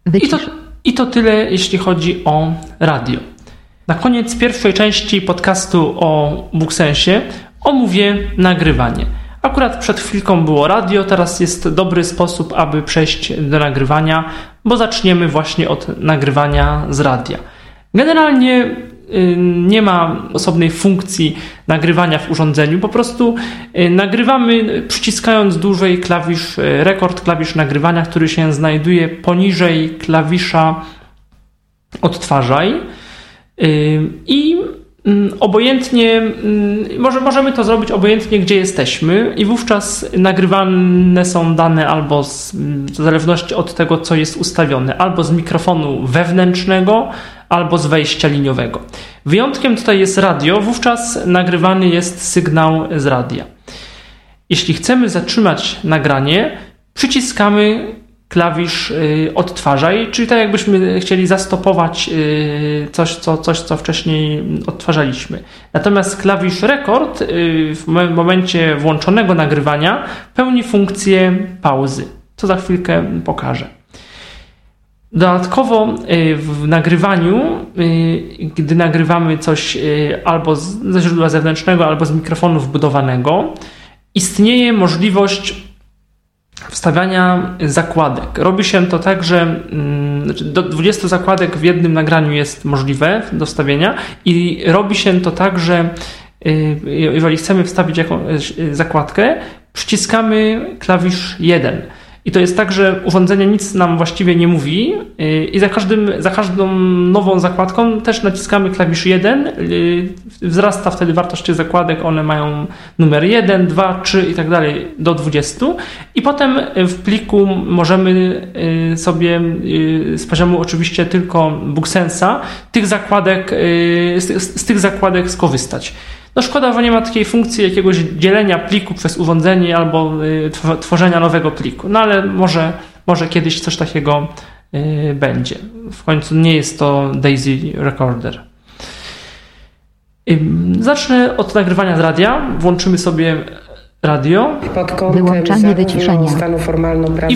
I to tyle, jeśli chodzi o radio. Na koniec pierwszej części podcastu o BookSensie omówię nagrywanie. Akurat przed chwilką było radio, teraz jest dobry sposób, aby przejść do nagrywania, bo zaczniemy właśnie od nagrywania z radia. Generalnie nie ma osobnej funkcji nagrywania w urządzeniu, po prostu nagrywamy przyciskając dłużej klawisz rekord, klawisz nagrywania, który się znajduje poniżej klawisza odtwarzaj i obojętnie, możemy to zrobić obojętnie gdzie jesteśmy i wówczas nagrywane są dane albo w zależności od tego co jest ustawione, albo z mikrofonu wewnętrznego, albo z wejścia liniowego. Wyjątkiem tutaj jest radio, wówczas nagrywany jest sygnał z radia. Jeśli chcemy zatrzymać nagranie, przyciskamy klawisz odtwarzaj, czyli tak jakbyśmy chcieli zastopować coś, co wcześniej odtwarzaliśmy. Natomiast klawisz rekord w momencie włączonego nagrywania pełni funkcję pauzy, co za chwilkę pokażę. Dodatkowo w nagrywaniu, gdy nagrywamy coś albo ze źródła zewnętrznego, albo z mikrofonu wbudowanego, istnieje możliwość wstawiania zakładek. Robi się to tak, że do 20 zakładek w jednym nagraniu jest możliwe do wstawienia i robi się to tak, że jeżeli chcemy wstawić jakąś zakładkę, przyciskamy klawisz 1. I to jest tak, że urządzenie nic nam właściwie nie mówi i za każdą nową zakładką też naciskamy klawisz 1. Wzrasta wtedy wartość tych zakładek, one mają numer 1, 2, 3 i tak dalej do 20. I potem w pliku możemy sobie z poziomu oczywiście tylko BookSense'a z tych zakładek skorzystać. No szkoda, że nie ma takiej funkcji jakiegoś dzielenia pliku przez urządzenie albo tworzenia nowego pliku. No ale może kiedyś coś takiego będzie. W końcu nie jest to Daisy Recorder. Zacznę od nagrywania z radia. Włączymy sobie radio. Wyłączanie wyciszenia. I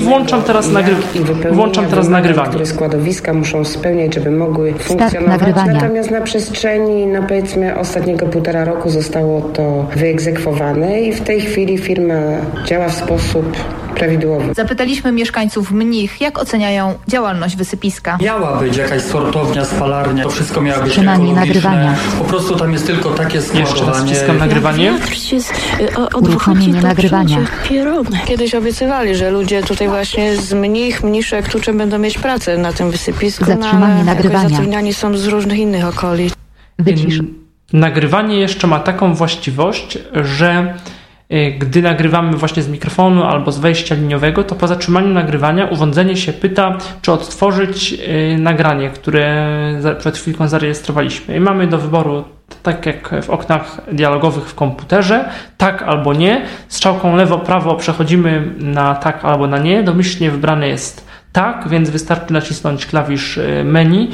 włączam teraz nagrywanie. Które składowiska muszą spełniać, żeby mogły funkcjonować. Natomiast na przestrzeni, powiedzmy, ostatniego 1,5 roku zostało to wyegzekwowane i w tej chwili firma działa w sposób prawidłowy. Zapytaliśmy mieszkańców Mnich, jak oceniają działalność wysypiska. Miała być jakaś sortownia, spalarnia, to wszystko miało być ekologiczne. Nagrywania. Po prostu tam jest tylko takie składowanie. Jeszcze raz wciskam nagrywanie. Uruchomienie nagrywania. Kiedyś obiecywali, że ludzie tutaj właśnie z Mnich, Mniszek, Tuczem będą mieć pracę na tym wysypisku. Zatrzymanie nagrywania. Zatrudniani są z różnych innych okolic. Nagrywanie jeszcze ma taką właściwość, że gdy nagrywamy właśnie z mikrofonu albo z wejścia liniowego, to po zatrzymaniu nagrywania urządzenie się pyta, czy odtworzyć nagranie, które przed chwilką zarejestrowaliśmy. I mamy do wyboru, tak jak w oknach dialogowych w komputerze, tak albo nie. Strzałką lewo-prawo przechodzimy na tak albo na nie. Domyślnie wybrane jest tak, więc wystarczy nacisnąć klawisz menu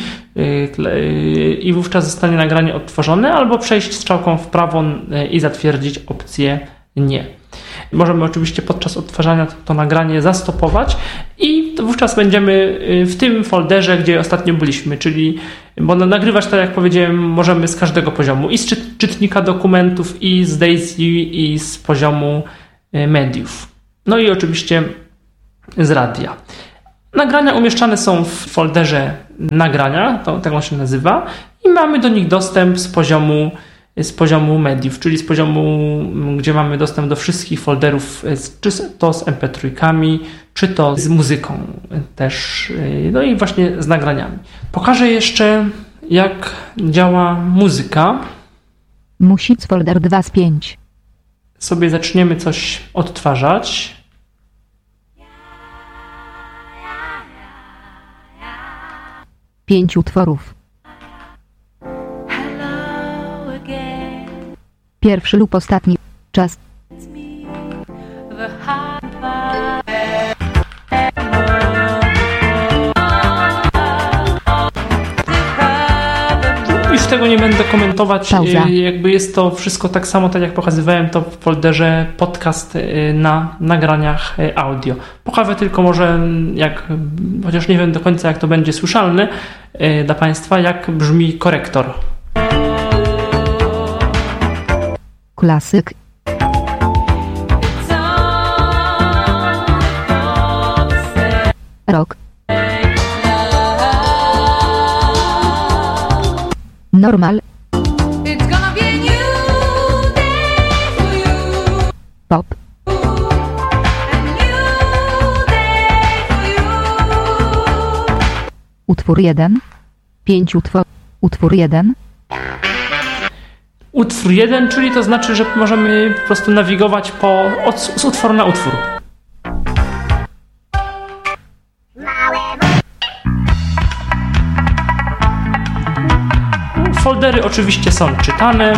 i wówczas zostanie nagranie odtworzone, albo przejść strzałką w prawo i zatwierdzić opcję nie. Możemy oczywiście podczas odtwarzania to nagranie zastopować i wówczas będziemy w tym folderze, gdzie ostatnio byliśmy, czyli, bo nagrywać, tak jak powiedziałem, możemy z każdego poziomu, i z czytnika dokumentów, i z Daisy, i z poziomu mediów. No i oczywiście z radia. Nagrania umieszczane są w folderze nagrania, tak on się nazywa, i mamy do nich dostęp z poziomu mediów, czyli z poziomu, gdzie mamy dostęp do wszystkich folderów, czy to z MP3, czy to z muzyką też, no i właśnie z nagraniami. Pokażę jeszcze, jak działa muzyka. Music folder 2 z 5. Sobie zaczniemy coś odtwarzać. Pięć utworów. Pierwszy lub ostatni. Czas. tego nie będę komentować. Jakby jest to wszystko tak samo, tak jak pokazywałem to w folderze podcast na nagraniach audio. Pokażę tylko może, chociaż nie wiem do końca jak to będzie słyszalne dla Państwa, jak brzmi korektor. Klasyk. Rock. Normal. Pop. Utwór 1. 5 Utwór 1. Utwór 1, czyli to znaczy, że możemy po prostu nawigować z utworu na utwór. Foldery oczywiście są czytane.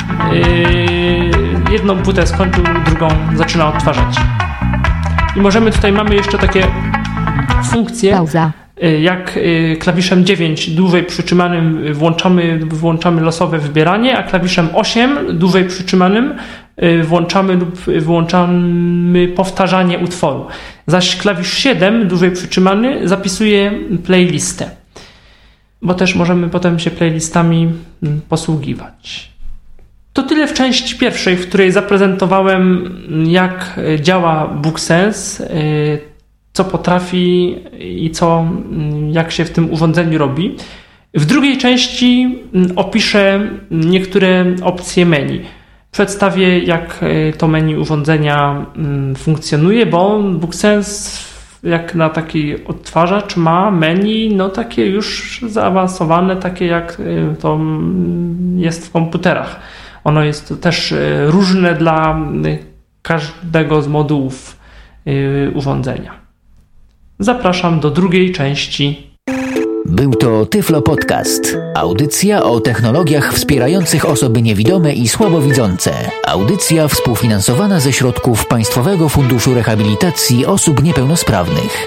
Jedną płytę skończył, drugą zaczyna odtwarzać. I mamy jeszcze takie funkcje. Pauza. Jak klawiszem 9 dłużej przytrzymanym włączamy losowe wybieranie, a klawiszem 8 dłużej przytrzymanym włączamy lub wyłączamy powtarzanie utworu. Zaś klawisz 7 dłużej przytrzymany zapisuje playlistę, bo też możemy potem się playlistami posługiwać. To tyle w części pierwszej, w której zaprezentowałem, jak działa BookSense, co potrafi i jak się w tym urządzeniu robi. W drugiej części opiszę niektóre opcje menu. Przedstawię, jak to menu urządzenia funkcjonuje, bo BookSense jak na taki odtwarzacz ma menu takie już zaawansowane, takie jak to jest w komputerach. Ono jest też różne dla każdego z modułów urządzenia. Zapraszam do drugiej części. Był to Tyflo Podcast. Audycja o technologiach wspierających osoby niewidome i słabowidzące. Audycja współfinansowana ze środków Państwowego Funduszu Rehabilitacji Osób Niepełnosprawnych.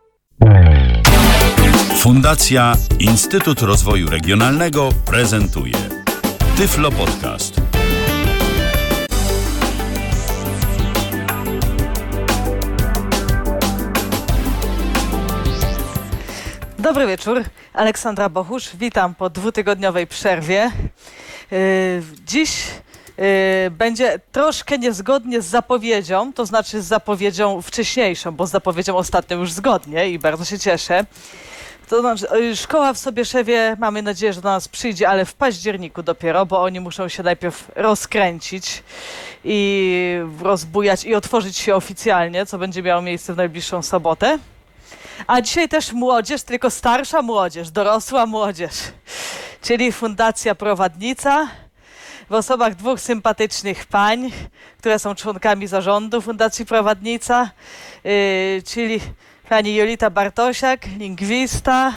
Fundacja Instytut Rozwoju Regionalnego prezentuje Tyflo Podcast. Dobry wieczór, Aleksandra Bochusz, witam po 2-tygodniowej przerwie. Dziś będzie troszkę niezgodnie z zapowiedzią, to znaczy z zapowiedzią wcześniejszą, bo z zapowiedzią ostatnią już zgodnie i bardzo się cieszę. To znaczy, szkoła w Sobieszewie, mamy nadzieję, że do nas przyjdzie, ale w październiku dopiero, bo oni muszą się najpierw rozkręcić i rozbujać i otworzyć się oficjalnie, co będzie miało miejsce w najbliższą sobotę. A dzisiaj też młodzież, tylko starsza młodzież, dorosła młodzież, czyli Fundacja Prowadnica w osobach 2 sympatycznych pań, które są członkami zarządu Fundacji Prowadnica, czyli pani Jolita Bartosiak, lingwista,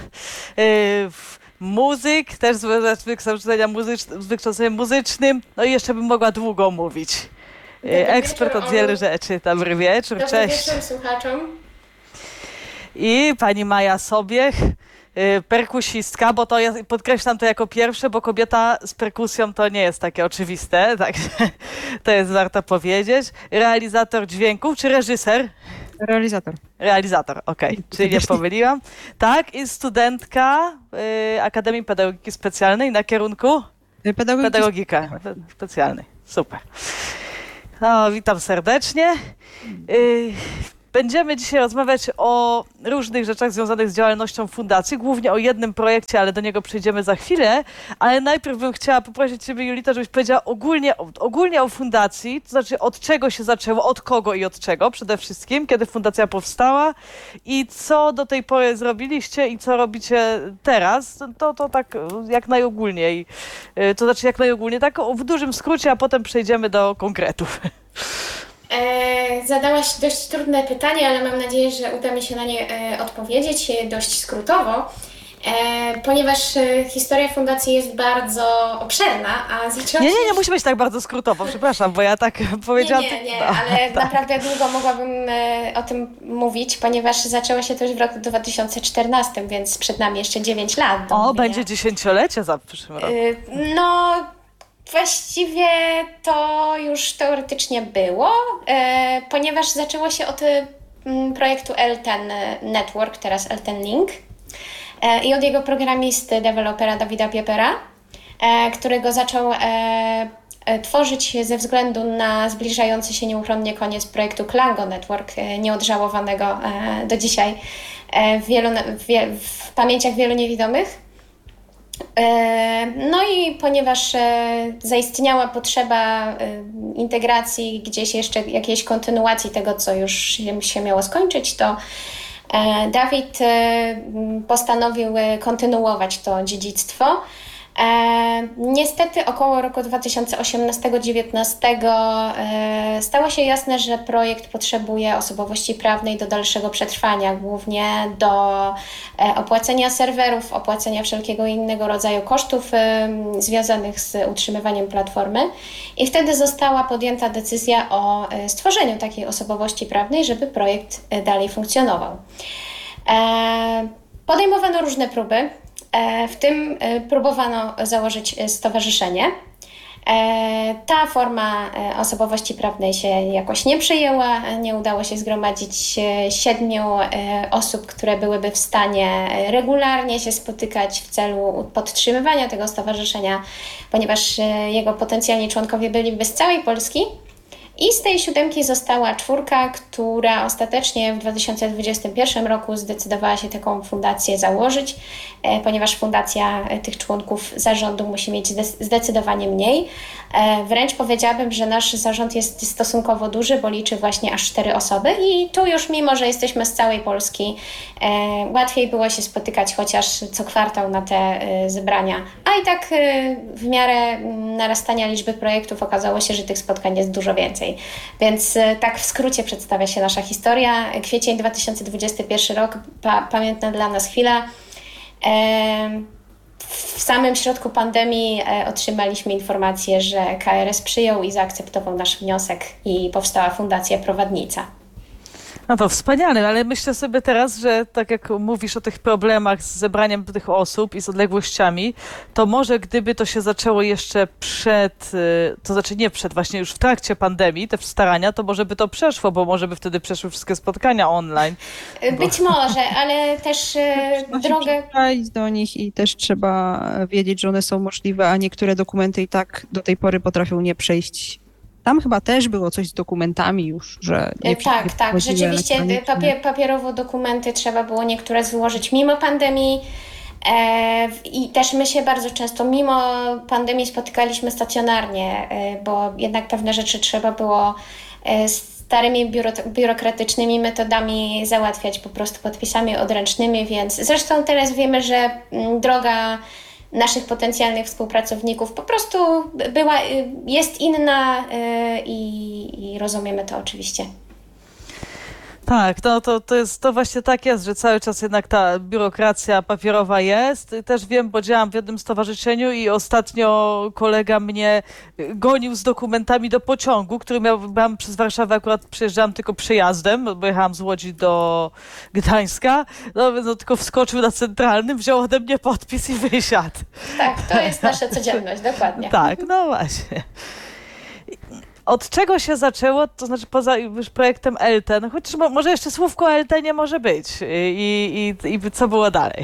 muzyk, też z wykształceniem muzycznym, no i jeszcze bym mogła długo mówić. Ekspert od wielu rzeczy. Dobry wieczór, cześć. Dobry wieczór słuchaczom. I pani Maja Sobiech, perkusistka, bo to ja podkreślam to jako pierwsze, bo kobieta z perkusją to nie jest takie oczywiste, tak? To jest warto powiedzieć. Realizator dźwięków, czy reżyser? Realizator, okej, czyli nie pomyliłam. Tak, i studentka Akademii Pedagogiki Specjalnej na kierunku? Pedagogika specjalnej, super. No, witam serdecznie. Będziemy dzisiaj rozmawiać o różnych rzeczach związanych z działalnością fundacji, głównie o jednym projekcie, ale do niego przejdziemy za chwilę. Ale najpierw bym chciała poprosić Ciebie, Julita, żebyś powiedziała ogólnie o fundacji, to znaczy od czego się zaczęło, od kogo i od czego przede wszystkim, kiedy fundacja powstała i co do tej pory zrobiliście i co robicie teraz. To tak jak najogólniej, to znaczy jak najogólniej, tak w dużym skrócie, a potem przejdziemy do konkretów. Zadałaś dość trudne pytanie, ale mam nadzieję, że uda mi się na nie odpowiedzieć dość skrótowo. Ponieważ historia fundacji jest bardzo obszerna, a zaczęła się... Nie musi być tak bardzo skrótowo, przepraszam, bo ja tak powiedziałam... Nie, ale tak. Naprawdę długo mogłabym o tym mówić, ponieważ zaczęło się to już w roku 2014, więc przed nami jeszcze 9 lat. Będzie 10-lecie za przyszłym roku. No, właściwie to już teoretycznie było, ponieważ zaczęło się od projektu Elten Network, teraz Elten Link, i od jego programisty, dewelopera Dawida Piepera, którego zaczął tworzyć ze względu na zbliżający się nieuchronnie koniec projektu Klango Network, nieodżałowanego do dzisiaj w pamięciach wielu niewidomych. No i ponieważ zaistniała potrzeba integracji, gdzieś jeszcze jakiejś kontynuacji tego, co już się miało skończyć, to Dawid postanowił kontynuować to dziedzictwo. Niestety około roku 2018-19 stało się jasne, że projekt potrzebuje osobowości prawnej do dalszego przetrwania, głównie do opłacenia serwerów, opłacenia wszelkiego innego rodzaju kosztów związanych z utrzymywaniem platformy. I wtedy została podjęta decyzja o stworzeniu takiej osobowości prawnej, żeby projekt dalej funkcjonował. Podejmowano różne próby. W tym próbowano założyć stowarzyszenie. Ta forma osobowości prawnej się jakoś nie przyjęła. Nie udało się zgromadzić 7 osób, które byłyby w stanie regularnie się spotykać w celu podtrzymywania tego stowarzyszenia, ponieważ jego potencjalni członkowie byliby z całej Polski. I z tej 7 została 4, która ostatecznie w 2021 roku zdecydowała się taką fundację założyć, ponieważ fundacja tych członków zarządu musi mieć zdecydowanie mniej. Wręcz powiedziałabym, że nasz zarząd jest stosunkowo duży, bo liczy właśnie aż 4 osoby i tu już mimo, że jesteśmy z całej Polski, łatwiej było się spotykać chociaż co kwartał na te zebrania. A i tak w miarę narastania liczby projektów okazało się, że tych spotkań jest dużo więcej. Więc tak w skrócie przedstawia się nasza historia. Kwiecień 2021 rok, pamiętna dla nas chwila. W samym środku pandemii otrzymaliśmy informację, że KRS przyjął i zaakceptował nasz wniosek i powstała Fundacja Prowadnica. No to wspaniale, ale myślę sobie teraz, że tak jak mówisz o tych problemach z zebraniem tych osób i z odległościami, to może gdyby to się zaczęło jeszcze to znaczy nie przed, właśnie już w trakcie pandemii, te starania, to może by to przeszło, bo może by wtedy przeszły wszystkie spotkania online. Być może, ale też drogę... Trzeba do nich i też trzeba wiedzieć, że one są możliwe, a niektóre dokumenty i tak do tej pory potrafią nie przejść. Tam chyba też było coś z dokumentami już, że... Tak. Rzeczywiście papierowo dokumenty trzeba było niektóre złożyć mimo pandemii i też my się bardzo często mimo pandemii spotykaliśmy stacjonarnie, bo jednak pewne rzeczy trzeba było starymi biurokratycznymi metodami załatwiać po prostu podpisami odręcznymi, więc zresztą teraz wiemy, że droga naszych potencjalnych współpracowników po prostu jest inna i rozumiemy to oczywiście. Tak, to właśnie tak jest, że cały czas jednak ta biurokracja papierowa jest. Też wiem, bo działam w jednym stowarzyszeniu i ostatnio kolega mnie gonił z dokumentami do pociągu, który byłam przez Warszawę, akurat przyjeżdżałam tylko przejazdem, bo jechałam z Łodzi do Gdańska, no tylko wskoczył na centralnym, wziął ode mnie podpis i wysiadł. Tak, to jest nasza codzienność, dokładnie. Tak, no właśnie. Od czego się zaczęło, to znaczy poza już projektem Elten, chociaż może jeszcze słówko o Eltenie może być i co było dalej?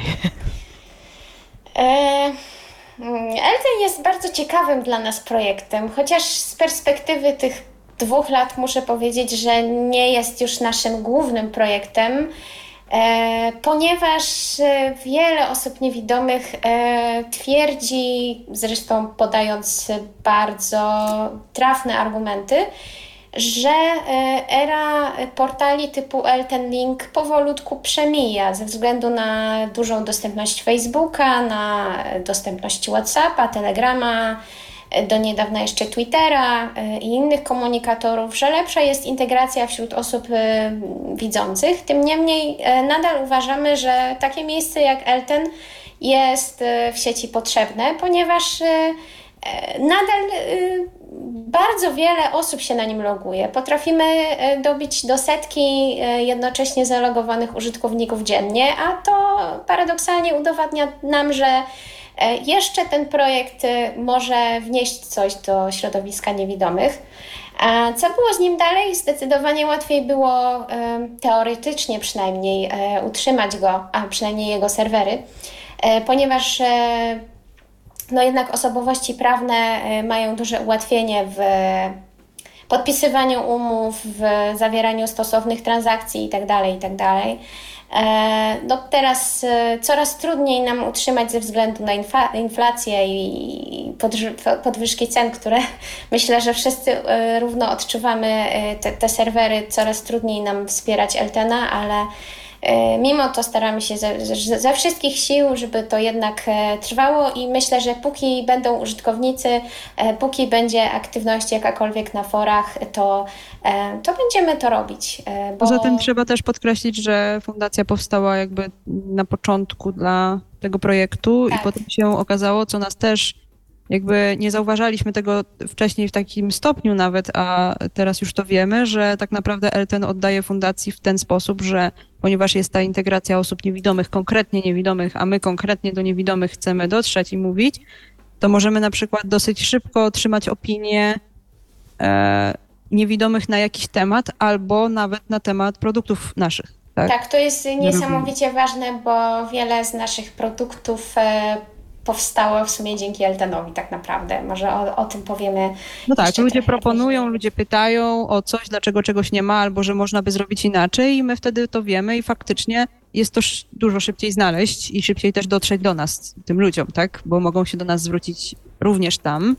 Elten jest bardzo ciekawym dla nas projektem, chociaż z perspektywy tych 2 lat muszę powiedzieć, że nie jest już naszym głównym projektem, ponieważ wiele osób niewidomych twierdzi, zresztą podając bardzo trafne argumenty, że era portali typu Elten Link powolutku przemija ze względu na dużą dostępność Facebooka, na dostępność WhatsAppa, Telegrama, do niedawna jeszcze Twittera i innych komunikatorów, że lepsza jest integracja wśród osób widzących. Tym niemniej nadal uważamy, że takie miejsce jak Elten jest w sieci potrzebne, ponieważ nadal bardzo wiele osób się na nim loguje. Potrafimy dobić do setki jednocześnie zalogowanych użytkowników dziennie, a to paradoksalnie udowadnia nam, że jeszcze ten projekt może wnieść coś do środowiska niewidomych. A co było z nim dalej? Zdecydowanie łatwiej było teoretycznie przynajmniej utrzymać go, a przynajmniej jego serwery, ponieważ jednak osobowości prawne mają duże ułatwienie w podpisywaniu umów, w zawieraniu stosownych transakcji itd. Teraz coraz trudniej nam utrzymać ze względu na inflację i podwyżki cen, które myślę, że wszyscy równo odczuwamy. Te serwery coraz trudniej nam wspierać Eltena, ale mimo to staramy się ze wszystkich sił, żeby to jednak trwało i myślę, że póki będą użytkownicy, póki będzie aktywność jakakolwiek na forach, to będziemy to robić. Poza tym trzeba też podkreślić, że fundacja powstała jakby na początku dla tego projektu i potem się okazało, co nas też jakby nie zauważaliśmy tego wcześniej w takim stopniu nawet, a teraz już to wiemy, że tak naprawdę Elten oddaje fundacji w ten sposób, że ponieważ jest ta integracja osób niewidomych, konkretnie niewidomych, a my konkretnie do niewidomych chcemy dotrzeć i mówić, to możemy na przykład dosyć szybko otrzymać opinię niewidomych na jakiś temat albo nawet na temat produktów naszych. Tak, to jest niesamowicie ważne, bo wiele z naszych produktów powstało w sumie dzięki Eltenowi tak naprawdę. Może o tym powiemy. No tak, ludzie proponują, ludzie pytają o coś, dlaczego czegoś nie ma, albo że można by zrobić inaczej i my wtedy to wiemy i faktycznie jest to dużo szybciej znaleźć i szybciej też dotrzeć do nas, tym ludziom, tak? Bo mogą się do nas zwrócić również tam.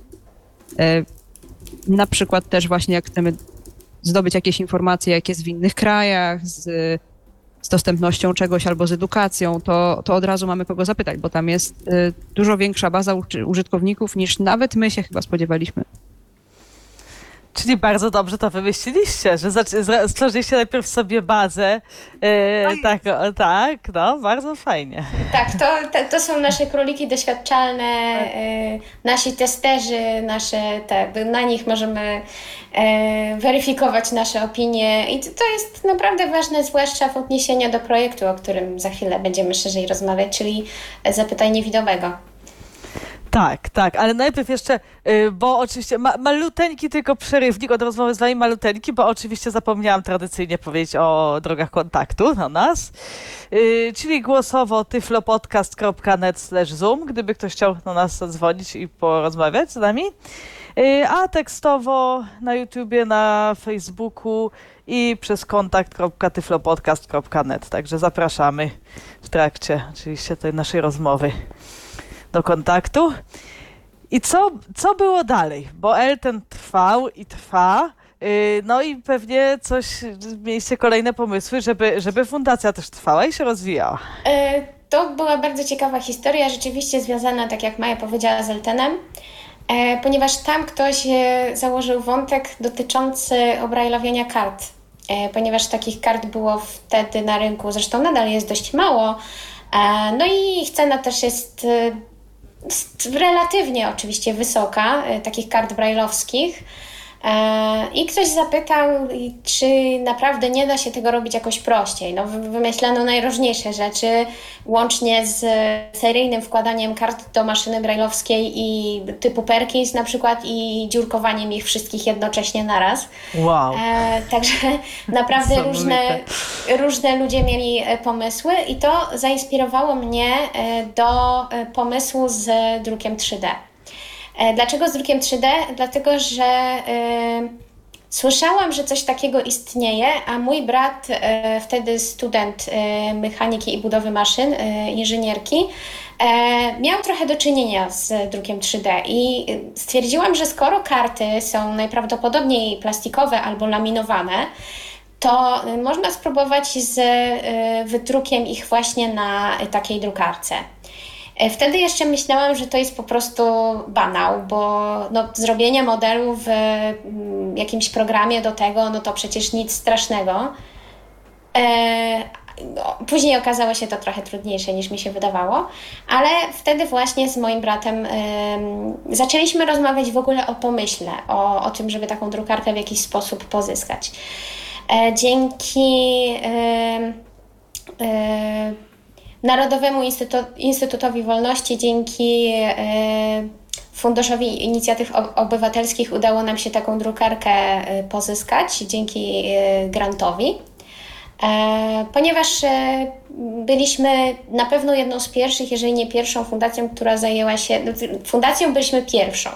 Na przykład też właśnie jak chcemy zdobyć jakieś informacje, jak jest w innych krajach, z dostępnością czegoś albo z edukacją, to od razu mamy kogo zapytać, bo tam jest dużo większa baza użytkowników niż nawet my się chyba spodziewaliśmy. Czyli bardzo dobrze to wymyśliliście, że stworzyliście najpierw sobie bazę. Bardzo fajnie. Tak, to są nasze króliki doświadczalne, nasi testerzy, na nich możemy weryfikować nasze opinie i to jest naprawdę ważne, zwłaszcza w odniesieniu do projektu, o którym za chwilę będziemy szerzej rozmawiać, czyli Zapytaj Niewidomego. Tak, ale najpierw jeszcze, bo oczywiście maluteńki tylko przerywnik od rozmowy z wami, maluteńki, bo oczywiście zapomniałam tradycyjnie powiedzieć o drogach kontaktu na nas, czyli głosowo tyflopodcast.net/zoom, gdyby ktoś chciał na nas zadzwonić i porozmawiać z nami, a tekstowo na YouTubie, na Facebooku i przez kontakt.tyflopodcast.net, także zapraszamy w trakcie oczywiście tej naszej rozmowy do kontaktu. I co było dalej? Bo Elten trwał i trwa, no i pewnie mieliście kolejne pomysły, żeby fundacja też trwała i się rozwijała. To była bardzo ciekawa historia, rzeczywiście związana, tak jak Maja powiedziała, z Eltenem, ponieważ tam ktoś założył wątek dotyczący obrajlowienia kart, ponieważ takich kart było wtedy na rynku, zresztą nadal jest dość mało, no i ich cena też jest relatywnie oczywiście wysoka, takich kart brajlowskich. I ktoś zapytał, czy naprawdę nie da się tego robić jakoś prościej. No, wymyślano najróżniejsze rzeczy, łącznie z seryjnym wkładaniem kart do maszyny brajlowskiej i typu Perkins na przykład i dziurkowaniem ich wszystkich jednocześnie naraz. Wow. Także naprawdę różne ludzie mieli pomysły i to zainspirowało mnie do pomysłu z drukiem 3D. Dlaczego z drukiem 3D? Dlatego, że słyszałam, że coś takiego istnieje, a mój brat, wtedy student mechaniki i budowy maszyn, inżynierki, miał trochę do czynienia z drukiem 3D i stwierdziłam, że skoro karty są najprawdopodobniej plastikowe albo laminowane, to można spróbować z wydrukiem ich właśnie na takiej drukarce. Wtedy jeszcze myślałam, że to jest po prostu banał, bo zrobienie modelu w jakimś programie do tego, to przecież nic strasznego. Później okazało się to trochę trudniejsze niż mi się wydawało, ale wtedy właśnie z moim bratem zaczęliśmy rozmawiać w ogóle o pomyśle, o tym, żeby taką drukarkę w jakiś sposób pozyskać. Dzięki Narodowemu Instytutowi Wolności, dzięki Funduszowi Inicjatyw Obywatelskich udało nam się taką drukarkę pozyskać dzięki grantowi. Ponieważ byliśmy na pewno jedną z pierwszych, jeżeli nie pierwszą fundacją, która zajęła się... Fundacją byliśmy pierwszą.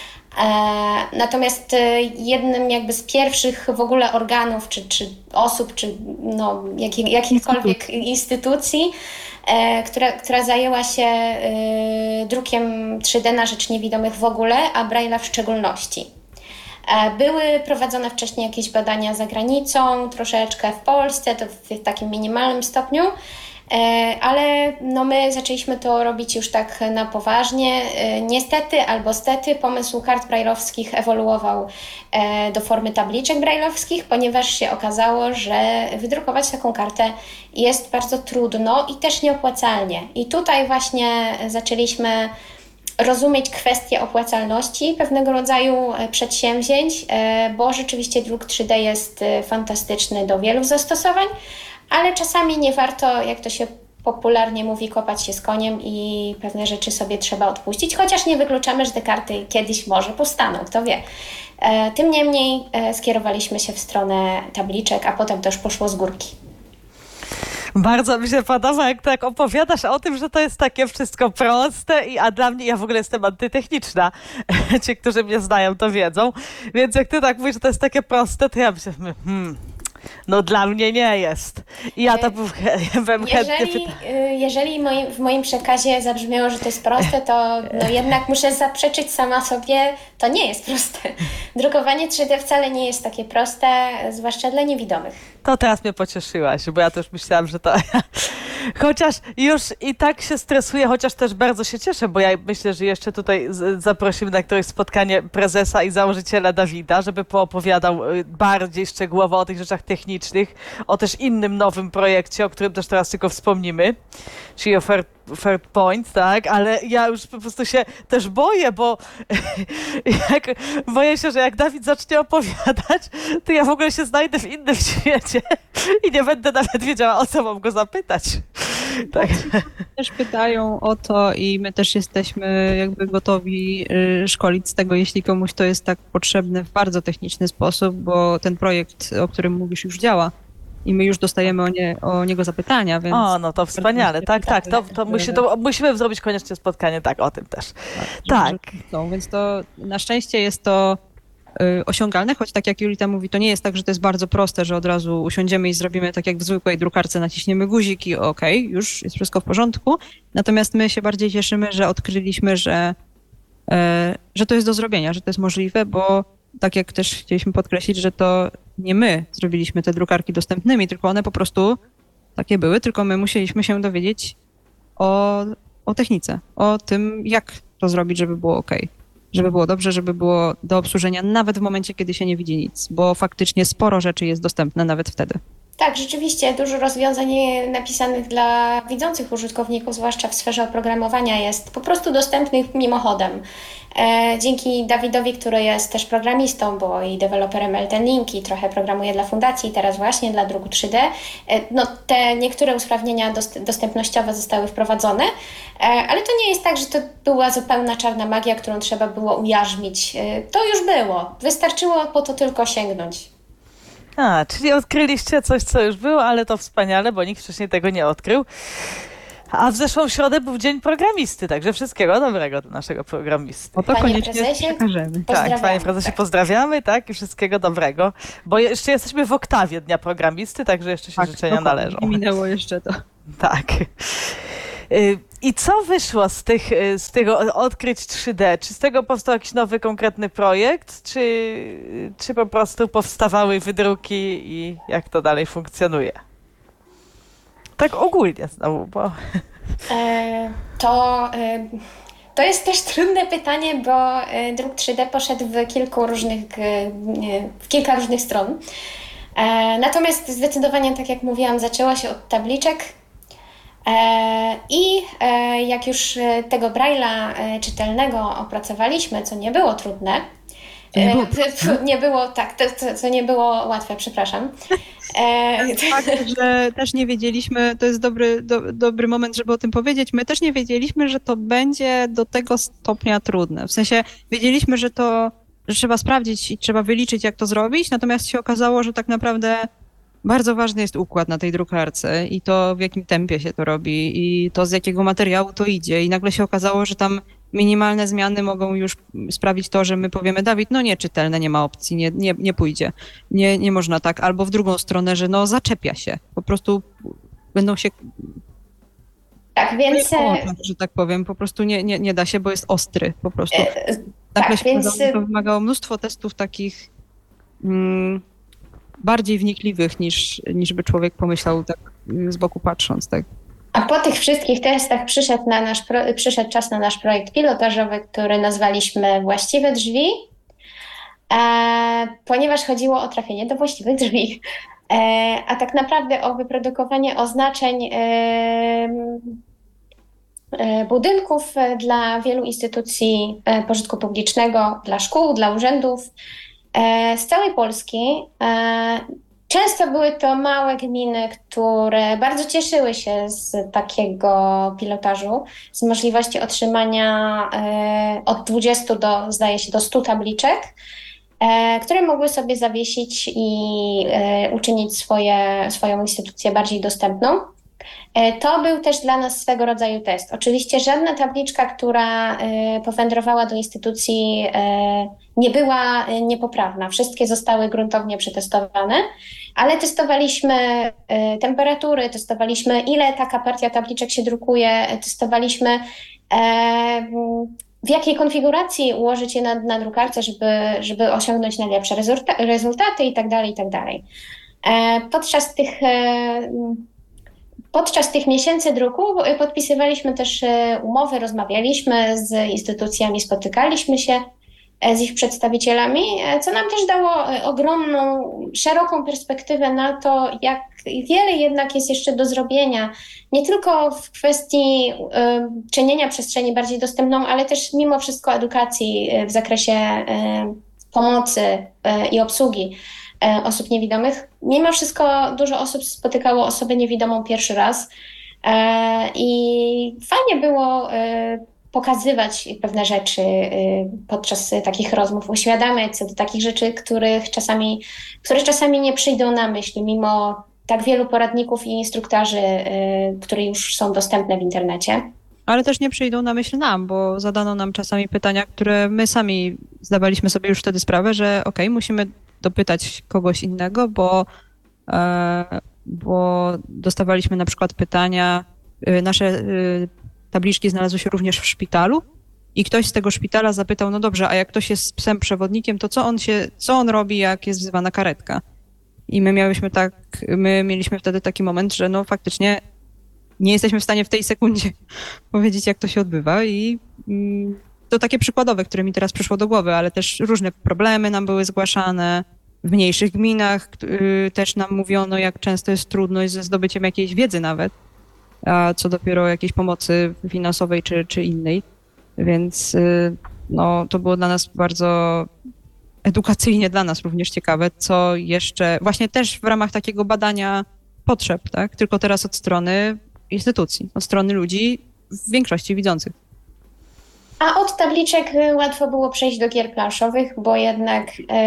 Natomiast jednym jakby z pierwszych w ogóle organów, czy osób, czy jakichkolwiek instytucji, która zajęła się drukiem 3D na rzecz niewidomych w ogóle, a Braille'a w szczególności. Były prowadzone wcześniej jakieś badania za granicą, troszeczkę w Polsce, to w takim minimalnym stopniu, ale my zaczęliśmy to robić już tak na poważnie. Niestety albo stety pomysł kart braille'owskich ewoluował do formy tabliczek braille'owskich, ponieważ się okazało, że wydrukować taką kartę jest bardzo trudno i też nieopłacalnie. I tutaj właśnie zaczęliśmy rozumieć kwestię opłacalności pewnego rodzaju przedsięwzięć, bo rzeczywiście druk 3D jest fantastyczny do wielu zastosowań, ale czasami nie warto, jak to się popularnie mówi, kopać się z koniem i pewne rzeczy sobie trzeba odpuścić, chociaż nie wykluczamy, że te karty kiedyś może powstaną, kto wie. Tym niemniej skierowaliśmy się w stronę tabliczek, a potem to już poszło z górki. Bardzo mi się podoba, jak tak opowiadasz o tym, że to jest takie wszystko proste, a dla mnie, ja w ogóle jestem antytechniczna. Ci, którzy mnie znają, to wiedzą. Więc jak ty tak mówisz, że to jest takie proste, to ja myślę, dla mnie nie jest. I ja to bym chętnie... Jeżeli w moim przekazie zabrzmiało, że to jest proste, to jednak muszę zaprzeczyć sama sobie, to nie jest proste. Drukowanie 3D wcale nie jest takie proste, zwłaszcza dla niewidomych. To teraz mnie pocieszyłaś, bo ja też myślałam, że to... Chociaż już i tak się stresuję, chociaż też bardzo się cieszę, bo ja myślę, że jeszcze tutaj zaprosimy na któreś spotkanie prezesa i założyciela Dawida, żeby poopowiadał bardziej szczegółowo o tych rzeczach technicznych, o też innym nowym projekcie, o którym też teraz tylko wspomnimy, czyli o Third Point, tak? Ale ja już po prostu się też boję, bo boję się, że jak Dawid zacznie opowiadać, to ja w ogóle się znajdę w innym świecie i nie będę nawet wiedziała, o co mam go zapytać. Tak. Też pytają o to i my też jesteśmy jakby gotowi szkolić z tego, jeśli komuś to jest tak potrzebne w bardzo techniczny sposób, bo ten projekt, o którym mówisz, już działa. I my już dostajemy o niego zapytania, więc... no to wspaniale, tak. To musimy zrobić koniecznie spotkanie, tak, o tym też. Tak. Więc to na szczęście jest to osiągalne, choć tak jak Julita mówi, to nie jest tak, że to jest bardzo proste, że od razu usiądziemy i zrobimy tak jak w zwykłej drukarce, naciśniemy guzik i okej, już jest wszystko w porządku. Natomiast my się bardziej cieszymy, że odkryliśmy, że to jest do zrobienia, że to jest możliwe, bo tak jak też chcieliśmy podkreślić, że to nie my zrobiliśmy te drukarki dostępnymi, tylko one po prostu takie były, tylko my musieliśmy się dowiedzieć o technice, o tym, jak to zrobić, żeby było okej. Żeby było dobrze, żeby było do obsłużenia nawet w momencie, kiedy się nie widzi nic, bo faktycznie sporo rzeczy jest dostępne nawet wtedy. Tak, rzeczywiście dużo rozwiązań napisanych dla widzących użytkowników, zwłaszcza w sferze oprogramowania, jest po prostu dostępnych mimochodem. Dzięki Dawidowi, który jest też programistą, bo i deweloperem Elten Link i trochę programuje dla fundacji, teraz właśnie dla druku 3D, te niektóre usprawnienia dostępnościowe zostały wprowadzone, ale to nie jest tak, że to była zupełna czarna magia, którą trzeba było ujarzmić. To już było. Wystarczyło po to tylko sięgnąć. Czyli odkryliście coś, co już było, ale to wspaniale, bo nikt wcześniej tego nie odkrył. A w zeszłą środę był Dzień Programisty, także wszystkiego dobrego do naszego programisty. O to koniecznie przekażemy. Tak, panie prezesie, pozdrawiamy, tak, i wszystkiego dobrego. Bo jeszcze jesteśmy w oktawie Dnia Programisty, także jeszcze się życzenia należą. Nie minęło jeszcze to. Tak. I co wyszło z tego odkryć 3D? Czy z tego powstał jakiś nowy, konkretny projekt? Czy po prostu powstawały wydruki i jak to dalej funkcjonuje? Tak ogólnie znowu, bo... To jest też trudne pytanie, bo druk 3D poszedł w kilka różnych stron. Natomiast zdecydowanie, tak jak mówiłam, zaczęło się od tabliczek i jak już tego Braille'a czytelnego opracowaliśmy, co nie było trudne, to nie było łatwe, przepraszam. Fakt, że też nie wiedzieliśmy, to jest dobry moment, żeby o tym powiedzieć, my też nie wiedzieliśmy, że to będzie do tego stopnia trudne. W sensie wiedzieliśmy, że trzeba sprawdzić i trzeba wyliczyć, jak to zrobić, natomiast się okazało, że tak naprawdę bardzo ważny jest układ na tej drukarce i to, w jakim tempie się to robi i to, z jakiego materiału to idzie. I nagle się okazało, że tam minimalne zmiany mogą już sprawić to, że my powiemy, Dawid, no nieczytelne, nie ma opcji, nie pójdzie, nie można tak. Albo w drugą stronę, że no zaczepia się, po prostu będą się... Tak, więc... że tak powiem, po prostu nie da się, bo jest ostry, po prostu. Nagle się to wymagało mnóstwo testów takich bardziej wnikliwych niż by człowiek pomyślał tak z boku patrząc, tak. A po tych wszystkich testach przyszedł czas na nasz projekt pilotażowy, który nazwaliśmy Właściwe Drzwi, ponieważ chodziło o trafienie do właściwych drzwi. A tak naprawdę o wyprodukowanie oznaczeń budynków dla wielu instytucji pożytku publicznego, dla szkół, dla urzędów z całej Polski. Często były to małe gminy, które bardzo cieszyły się z takiego pilotażu, z możliwości otrzymania od 20 zdaje się, do 100 tabliczek, które mogły sobie zawiesić i uczynić swoją instytucję bardziej dostępną. To był też dla nas swego rodzaju test. Oczywiście żadna tabliczka, która powędrowała do instytucji, nie była niepoprawna. Wszystkie zostały gruntownie przetestowane, ale testowaliśmy temperatury, testowaliśmy, ile taka partia tabliczek się drukuje, testowaliśmy w jakiej konfiguracji ułożyć je na drukarce, żeby osiągnąć najlepsze rezultaty itd. Podczas tych miesięcy druku podpisywaliśmy też umowy, rozmawialiśmy z instytucjami, spotykaliśmy się z ich przedstawicielami, co nam też dało ogromną, szeroką perspektywę na to, jak wiele jednak jest jeszcze do zrobienia. Nie tylko w kwestii czynienia przestrzeni bardziej dostępną, ale też mimo wszystko edukacji w zakresie pomocy i obsługi osób niewidomych. Mimo wszystko dużo osób spotykało osobę niewidomą pierwszy raz i fajnie było pokazywać pewne rzeczy podczas takich rozmów, uświadamiać co do takich rzeczy, które czasami nie przyjdą na myśl, mimo tak wielu poradników i instruktarzy, które już są dostępne w internecie. Ale też nie przyjdą na myśl nam, bo zadano nam czasami pytania, które my sami zdawaliśmy sobie już wtedy sprawę, że musimy dopytać kogoś innego, bo dostawaliśmy na przykład pytania, nasze tabliczki znalazły się również w szpitalu i ktoś z tego szpitala zapytał, no dobrze, a jak ktoś jest z psem przewodnikiem, to co on robi, jak jest wzywana karetka? I my mieliśmy wtedy taki moment, że no faktycznie nie jesteśmy w stanie w tej sekundzie powiedzieć, jak to się odbywa i to takie przykładowe, które mi teraz przyszło do głowy, ale też różne problemy nam były zgłaszane. W mniejszych gminach też nam mówiono, jak często jest trudność ze zdobyciem jakiejś wiedzy nawet, a co dopiero jakiejś pomocy finansowej czy innej. Więc no, to było dla nas bardzo edukacyjnie, dla nas również ciekawe, co jeszcze właśnie też w ramach takiego badania potrzeb, tak? Tylko teraz od strony instytucji, od strony ludzi w większości widzących. A od tabliczek łatwo było przejść do gier planszowych, bo jednak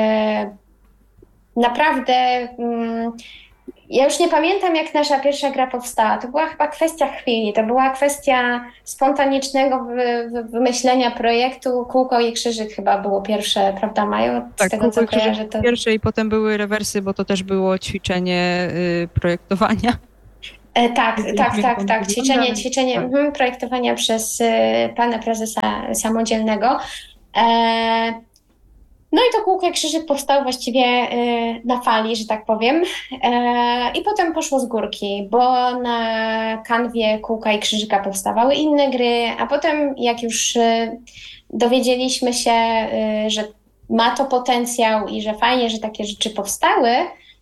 naprawdę ja już nie pamiętam, jak nasza pierwsza gra powstała. To była chyba kwestia chwili, to była kwestia spontanicznego wymyślenia projektu. Kółko i krzyżyk chyba było pierwsze, prawda, Maju? Tak, z tego, co kojarzę, to pierwsze i potem były rewersy, bo to też było ćwiczenie projektowania. Tak. Ćwiczenie projektowania przez pana prezesa samodzielnego. No i to kółko i krzyżyk powstało właściwie na fali, że tak powiem. I potem poszło z górki, bo na kanwie kółka i krzyżyka powstawały inne gry, a potem jak już dowiedzieliśmy się, że ma to potencjał i że fajnie, że takie rzeczy powstały,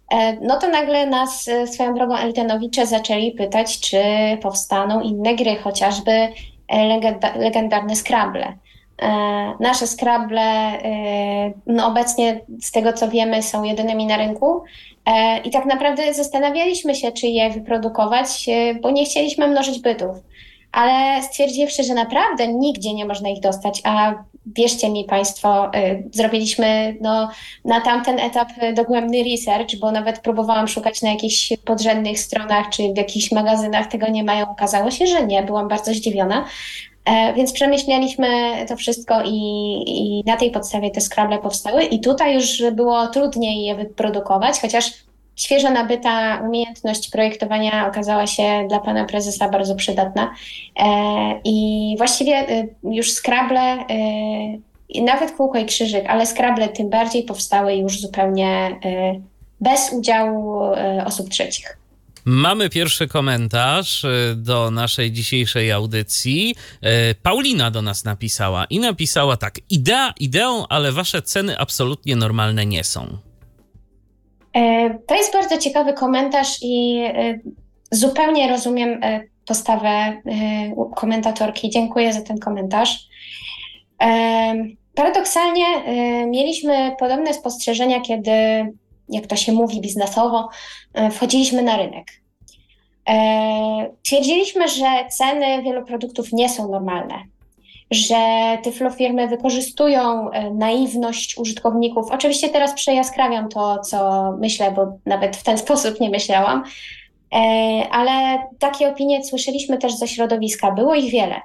No to nagle nas swoją drogą Eltenowicze zaczęli pytać, czy powstaną inne gry, chociażby legendarne Scrabble. Nasze Scrabble no obecnie z tego co wiemy są jedynymi na rynku i tak naprawdę zastanawialiśmy się, czy je wyprodukować, bo nie chcieliśmy mnożyć bytów. Ale stwierdziwszy, że naprawdę nigdzie nie można ich dostać, a wierzcie mi Państwo, zrobiliśmy na tamten etap dogłębny research, bo nawet próbowałam szukać na jakichś podrzędnych stronach czy w jakichś magazynach, tego nie mają. Okazało się, że nie, byłam bardzo zdziwiona. Więc przemyśleliśmy to wszystko i na tej podstawie te Scrabble powstały i tutaj już było trudniej je wyprodukować, chociaż świeżo nabyta umiejętność projektowania okazała się dla pana prezesa bardzo przydatna i właściwie już Scrabble, nawet Kółko i Krzyżyk, ale Scrabble tym bardziej powstały już zupełnie bez udziału osób trzecich. Mamy pierwszy komentarz do naszej dzisiejszej audycji. Paulina do nas napisała tak: idea ideą, ale wasze ceny absolutnie normalne nie są. To jest bardzo ciekawy komentarz i zupełnie rozumiem postawę komentatorki. Dziękuję za ten komentarz. Paradoksalnie mieliśmy podobne spostrzeżenia, kiedy, jak to się mówi biznesowo, wchodziliśmy na rynek. Twierdziliśmy, że ceny wielu produktów nie są normalne, że tyflofirmy wykorzystują naiwność użytkowników. Oczywiście teraz przejaskrawiam to, co myślę, bo nawet w ten sposób nie myślałam, ale takie opinie słyszeliśmy też ze środowiska. Było ich wiele.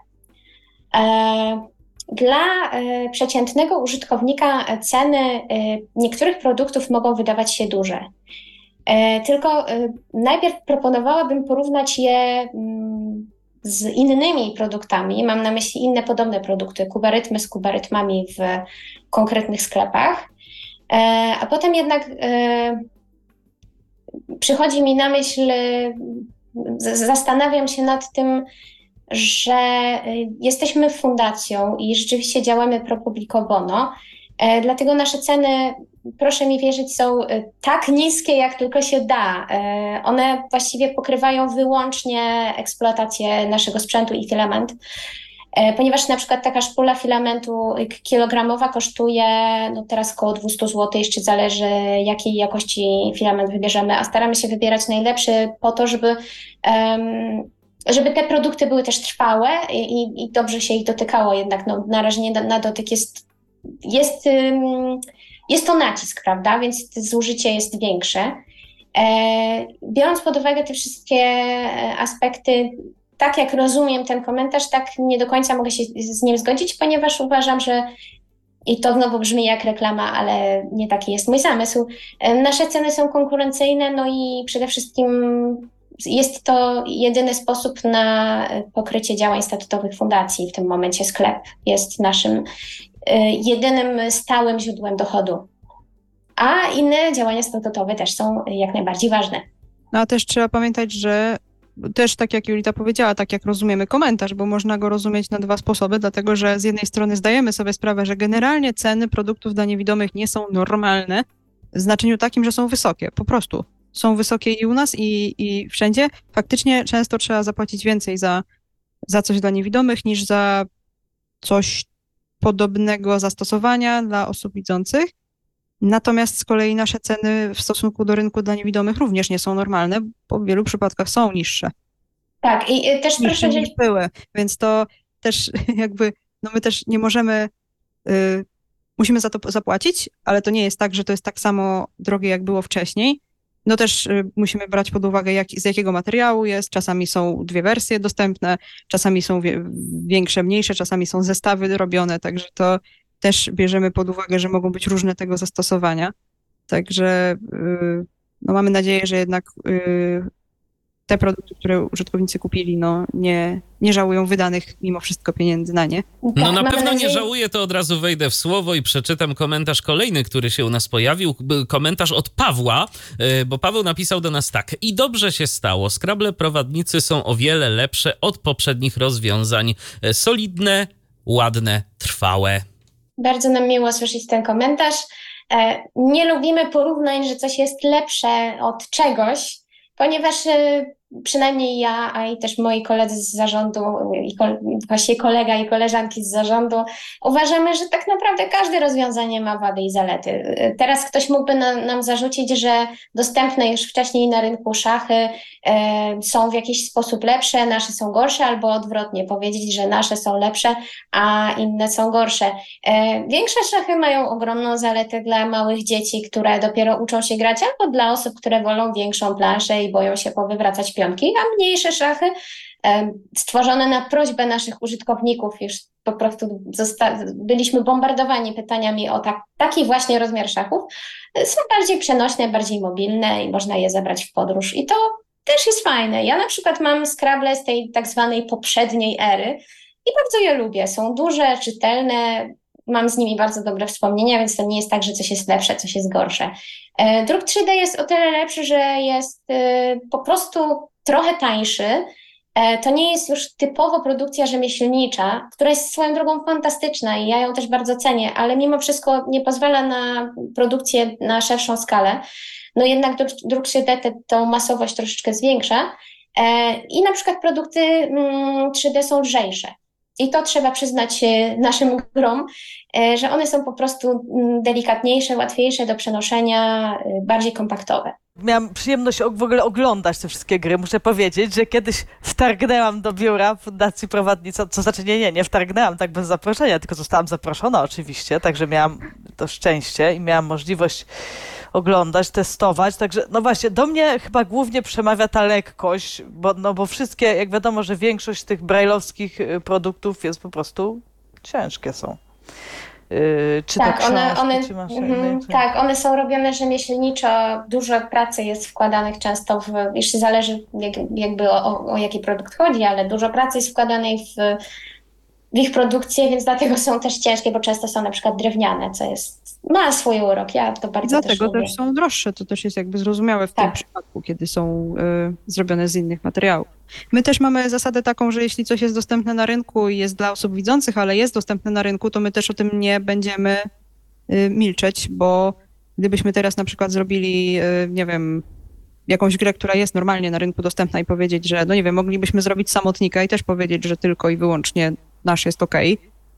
Dla przeciętnego użytkownika ceny niektórych produktów mogą wydawać się duże. Tylko najpierw proponowałabym porównać je z innymi produktami. Mam na myśli inne podobne produkty, kubarytmy z kubarytmami w konkretnych sklepach. A potem jednak przychodzi mi na myśl, zastanawiam się nad tym, że jesteśmy fundacją i rzeczywiście działamy pro publico bono, dlatego nasze ceny, proszę mi wierzyć, są tak niskie, jak tylko się da. One właściwie pokrywają wyłącznie eksploatację naszego sprzętu i filament, ponieważ na przykład taka szpula filamentu kilogramowa kosztuje teraz około 200 zł, jeszcze zależy jakiej jakości filament wybierzemy, a staramy się wybierać najlepszy po to, żeby te produkty były też trwałe i dobrze się ich dotykało, jednak narażenie na dotyk jest to nacisk, prawda, więc zużycie jest większe. Biorąc pod uwagę te wszystkie aspekty, tak jak rozumiem ten komentarz, tak nie do końca mogę się z nim zgodzić, ponieważ uważam, że, i to znowu brzmi jak reklama, ale nie taki jest mój zamysł, nasze ceny są konkurencyjne, i przede wszystkim jest to jedyny sposób na pokrycie działań statutowych fundacji. W tym momencie sklep jest naszym jedynym stałym źródłem dochodu. A inne działania statutowe też są jak najbardziej ważne. No a też trzeba pamiętać, że też tak jak Julita powiedziała, tak jak rozumiemy komentarz, bo można go rozumieć na dwa sposoby, dlatego że z jednej strony zdajemy sobie sprawę, że generalnie ceny produktów dla niewidomych nie są normalne, w znaczeniu takim, że są wysokie, po prostu. Są wysokie i u nas, i wszędzie. Faktycznie często trzeba zapłacić więcej za coś dla niewidomych niż za coś podobnego zastosowania dla osób widzących. Natomiast z kolei nasze ceny w stosunku do rynku dla niewidomych również nie są normalne, bo w wielu przypadkach są niższe. Tak, i też proszę niż były, więc to też jakby, my też nie możemy, musimy za to zapłacić, ale to nie jest tak, że to jest tak samo drogie, jak było wcześniej. Też musimy brać pod uwagę, z jakiego materiału jest. Czasami są dwie wersje dostępne, czasami są większe, mniejsze, czasami są zestawy robione, także to też bierzemy pod uwagę, że mogą być różne tego zastosowania. Także mamy nadzieję, że jednak te produkty, które użytkownicy kupili, nie żałują wydanych mimo wszystko pieniędzy na nie. Na pewno nie żałuję, to od razu wejdę w słowo i przeczytam komentarz kolejny, który się u nas pojawił. Komentarz od Pawła, bo Paweł napisał do nas tak. I dobrze się stało. Scrabble prowadnicy są o wiele lepsze od poprzednich rozwiązań. Solidne, ładne, trwałe. Bardzo nam miło słyszeć ten komentarz. Nie lubimy porównań, że coś jest lepsze od czegoś, ponieważ przynajmniej ja, a i też moi koledzy z zarządu, właśnie kolega i koleżanki z zarządu, uważamy, że tak naprawdę każde rozwiązanie ma wady i zalety. Teraz ktoś mógłby nam zarzucić, że dostępne już wcześniej na rynku szachy są w jakiś sposób lepsze, nasze są gorsze, albo odwrotnie, powiedzieć, że nasze są lepsze, a inne są gorsze. Większe szachy mają ogromną zaletę dla małych dzieci, które dopiero uczą się grać, albo dla osób, które wolą większą planszę i boją się powywracać pionki, a mniejsze szachy stworzone na prośbę naszych użytkowników, już po prostu byliśmy bombardowani pytaniami o taki właśnie rozmiar szachów, są bardziej przenośne, bardziej mobilne i można je zabrać w podróż i to też jest fajne. Ja na przykład mam Scrabble z tej tak zwanej poprzedniej ery i bardzo je lubię. Są duże, czytelne, mam z nimi bardzo dobre wspomnienia, więc to nie jest tak, że coś jest lepsze, coś jest gorsze. Druk 3D jest o tyle lepszy, że jest po prostu trochę tańszy. To nie jest już typowo produkcja rzemieślnicza, która jest swoją drogą fantastyczna i ja ją też bardzo cenię, ale mimo wszystko nie pozwala na produkcję na szerszą skalę. No jednak druk 3D tą masowość troszeczkę zwiększa i na przykład produkty 3D są lżejsze. I to trzeba przyznać naszym grom, że one są po prostu delikatniejsze, łatwiejsze do przenoszenia, bardziej kompaktowe. Miałam przyjemność w ogóle oglądać te wszystkie gry. Muszę powiedzieć, że kiedyś wtargnęłam do biura Fundacji Prowadnica, co znaczy nie wtargnęłam tak bez zaproszenia, tylko zostałam zaproszona oczywiście, także miałam to szczęście i miałam możliwość oglądać, testować, także no właśnie, do mnie chyba głównie przemawia ta lekkość, bo wszystkie, jak wiadomo, że większość tych brajlowskich produktów jest po prostu ciężkie są. Czy tak, tak, one są robione rzemieślniczo, dużo pracy jest wkładanych często jeszcze zależy jakby o jaki produkt chodzi, ale dużo pracy jest wkładanej w ich produkcję, więc dlatego są też ciężkie, bo często są na przykład drewniane, co ma swój urok, ja to bardzo też lubię. Dlatego też są droższe, to też jest jakby zrozumiałe w tym przypadku, kiedy są zrobione z innych materiałów. My też mamy zasadę taką, że jeśli coś jest dostępne na rynku i jest dla osób widzących, ale jest dostępne na rynku, to my też o tym nie będziemy milczeć, bo gdybyśmy teraz na przykład zrobili, nie wiem, jakąś grę, która jest normalnie na rynku dostępna i powiedzieć, że no nie wiem, moglibyśmy zrobić samotnika i też powiedzieć, że tylko i wyłącznie nasz jest okej.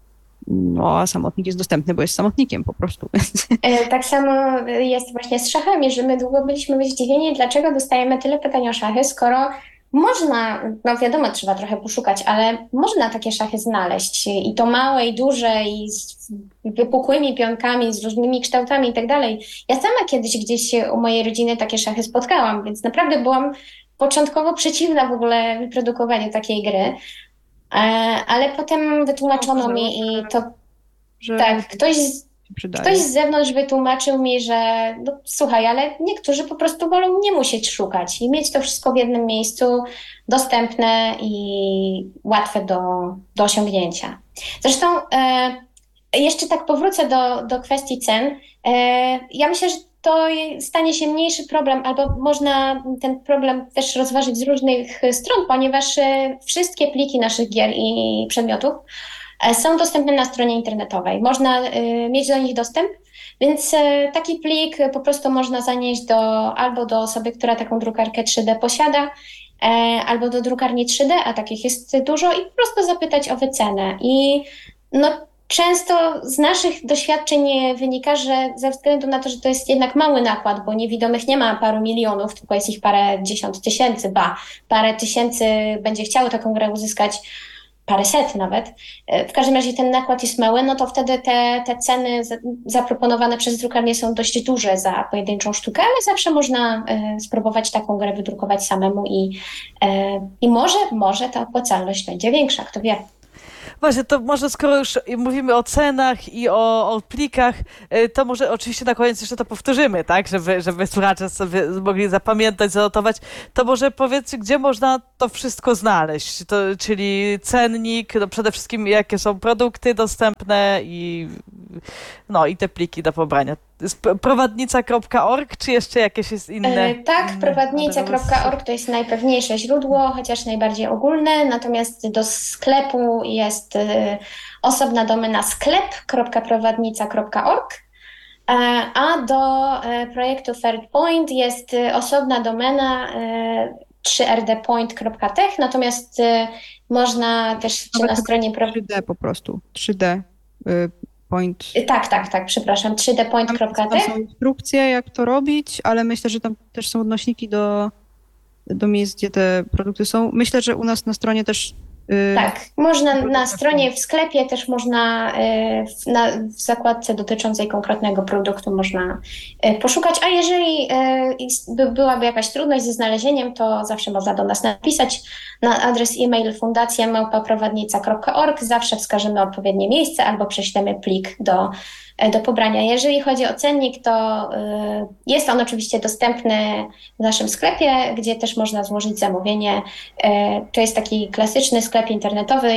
No, a samotnik jest dostępny, bo jest samotnikiem po prostu. Tak samo jest właśnie z szachami, że my długo byliśmy zdziwieni, dlaczego dostajemy tyle pytań o szachy, skoro można, no wiadomo, trzeba trochę poszukać, ale można takie szachy znaleźć i to małe i duże i z wypukłymi pionkami, z różnymi kształtami i tak dalej. Ja sama kiedyś gdzieś u mojej rodziny takie szachy spotkałam, więc naprawdę byłam początkowo przeciwna w ogóle wyprodukowaniu takiej gry. Ale potem wytłumaczono mi i to tak, ktoś z zewnątrz wytłumaczył mi, że no, słuchaj, ale niektórzy po prostu wolą nie musieć szukać i mieć to wszystko w jednym miejscu, dostępne i łatwe do osiągnięcia. Zresztą jeszcze tak powrócę do kwestii cen. Ja myślę, że to stanie się mniejszy problem, albo można ten problem też rozważyć z różnych stron, ponieważ wszystkie pliki naszych gier i przedmiotów są dostępne na stronie internetowej. Można mieć do nich dostęp, więc taki plik po prostu można zanieść albo do osoby, która taką drukarkę 3D posiada, albo do drukarni 3D, a takich jest dużo, i po prostu zapytać o wycenę. I no, często z naszych doświadczeń wynika, że ze względu na to, że to jest jednak mały nakład, bo niewidomych nie ma paru milionów, tylko jest ich parę dziesiąt tysięcy, parę tysięcy będzie chciało taką grę uzyskać, paręset nawet. W każdym razie ten nakład jest mały, no to wtedy te ceny zaproponowane przez drukarnię są dość duże za pojedynczą sztukę, ale zawsze można spróbować taką grę wydrukować samemu i może ta opłacalność będzie większa, kto wie. Właśnie, to może skoro już mówimy o cenach i o plikach, to może oczywiście na koniec jeszcze to powtórzymy, tak? Żeby słuchacze sobie mogli zapamiętać, zanotować. To może powiedz, gdzie można to wszystko znaleźć? Czyli cennik, no przede wszystkim jakie są produkty dostępne i te pliki do pobrania. Prowadnica.org, czy jeszcze jakieś jest inne? Tak, prowadnica.org to jest najpewniejsze źródło, chociaż najbardziej ogólne, natomiast do sklepu jest osobna domena sklep.prowadnica.org. A do projektu ThirdPoint jest osobna domena 3rdpoint.tech, natomiast można też na stronie... 3D po prostu, 3D point. Tak, przepraszam, 3dpoint.tech. Tam są instrukcje, jak to robić, ale myślę, że tam też są odnośniki do miejsc, gdzie te produkty są. Myślę, że u nas na stronie też... Tak, można na stronie, w sklepie też można, w zakładce dotyczącej konkretnego produktu można poszukać, a jeżeli byłaby jakaś trudność ze znalezieniem, to zawsze można do nas napisać na adres e-mail fundacja@prowadnica.org, zawsze wskażemy odpowiednie miejsce albo prześlemy plik do pobrania. Jeżeli chodzi o cennik, to jest on oczywiście dostępny w naszym sklepie, gdzie też można złożyć zamówienie. To jest taki klasyczny sklep internetowy,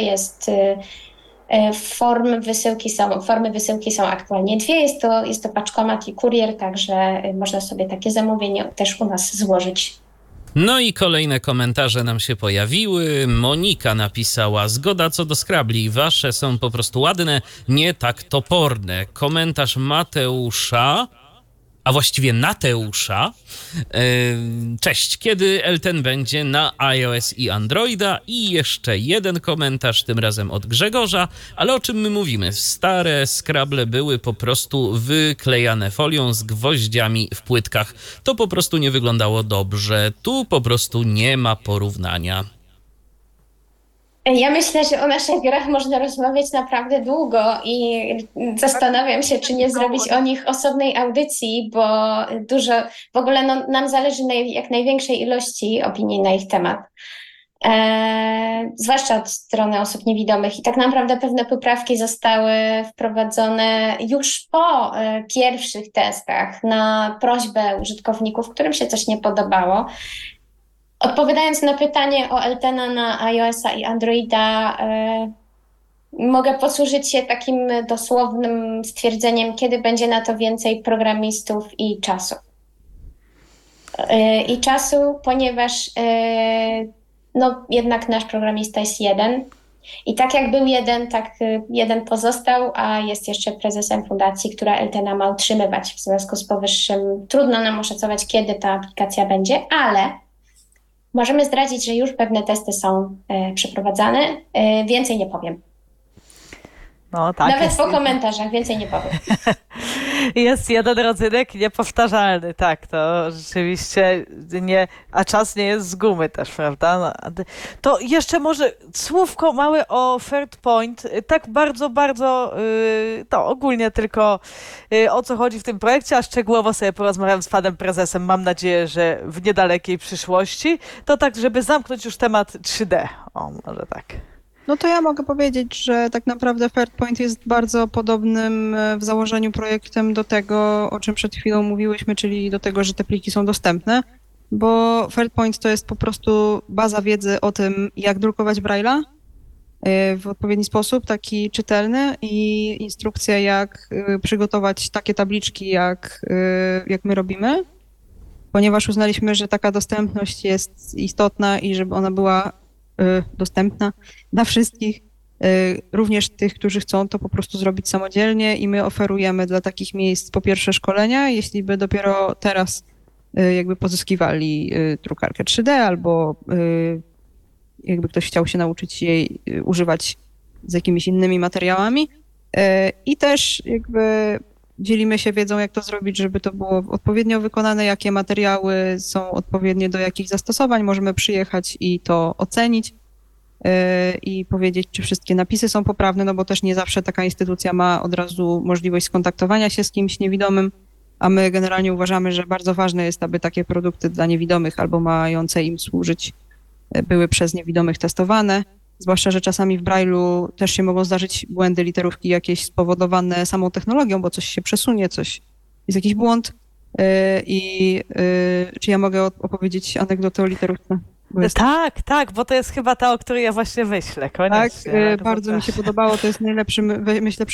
formy wysyłki są aktualnie 2, jest to paczkomat i kurier, także można sobie takie zamówienie też u nas złożyć. No i kolejne komentarze nam się pojawiły. Monika napisała: zgoda co do Scrabli, wasze są po prostu ładne, nie tak toporne. Komentarz Mateusza, a właściwie Nateusza. Cześć, kiedy Elten będzie na iOS i Androida? I jeszcze jeden komentarz, tym razem od Grzegorza. Ale o czym my mówimy? Stare Scrabble były po prostu wyklejane folią z gwoździami w płytkach. To po prostu nie wyglądało dobrze. Tu po prostu nie ma porównania. Ja myślę, że o naszych grach można rozmawiać naprawdę długo i zastanawiam się, czy nie zrobić o nich osobnej audycji, bo w ogóle nam zależy na jak największej ilości opinii na ich temat. Zwłaszcza od strony osób niewidomych i tak naprawdę pewne poprawki zostały wprowadzone już po pierwszych testach na prośbę użytkowników, którym się coś nie podobało. Odpowiadając na pytanie o Eltena na iOS-a i Androida, mogę posłużyć się takim dosłownym stwierdzeniem, kiedy będzie na to więcej programistów i czasu. Ponieważ jednak nasz programista jest jeden. I tak jak był jeden, tak jeden pozostał, a jest jeszcze prezesem fundacji, która Eltena ma utrzymywać. W związku z powyższym trudno nam oszacować, kiedy ta aplikacja będzie, ale możemy zdradzić, że już pewne testy są przeprowadzane. Więcej nie powiem. No, tak, nawet po komentarzach więcej nie powiem. Jest jeden rodzynek niepowtarzalny, tak, to rzeczywiście nie, a czas nie jest z gumy też, prawda? No, to jeszcze może słówko małe o ThirdPoint, tak bardzo, to ogólnie tylko o co chodzi w tym projekcie, a szczegółowo sobie porozmawiam z panem prezesem, mam nadzieję, że w niedalekiej przyszłości, to tak, żeby zamknąć już temat 3D, o może tak. No to ja mogę powiedzieć, że tak naprawdę ThirdPoint jest bardzo podobnym w założeniu projektem do tego, o czym przed chwilą mówiłyśmy, czyli do tego, że te pliki są dostępne, bo ThirdPoint to jest po prostu baza wiedzy o tym, jak drukować Braille'a w odpowiedni sposób, taki czytelny, i instrukcja, jak przygotować takie tabliczki, jak my robimy, ponieważ uznaliśmy, że taka dostępność jest istotna i żeby ona była dostępna dla wszystkich, również tych, którzy chcą to po prostu zrobić samodzielnie, i my oferujemy dla takich miejsc po pierwsze szkolenia, jeśli by dopiero teraz jakby pozyskiwali drukarkę 3D albo jakby ktoś chciał się nauczyć jej używać z jakimiś innymi materiałami, i też jakby dzielimy się wiedzą, jak to zrobić, żeby to było odpowiednio wykonane, jakie materiały są odpowiednie do jakich zastosowań. Możemy przyjechać i to ocenić i powiedzieć, czy wszystkie napisy są poprawne, no bo też nie zawsze taka instytucja ma od razu możliwość skontaktowania się z kimś niewidomym, a my generalnie uważamy, że bardzo ważne jest, aby takie produkty dla niewidomych albo mające im służyć były przez niewidomych testowane. Zwłaszcza, że czasami w Braille'u też się mogą zdarzyć błędy literówki jakieś spowodowane samą technologią, bo coś się przesunie, jest jakiś błąd. Czy ja mogę opowiedzieć anegdotę o literówce? Tak, bo to jest chyba ta, o której ja właśnie myślę. Koniecznie. Tak, bardzo mi się podobało, to jest najlepszy, myślę,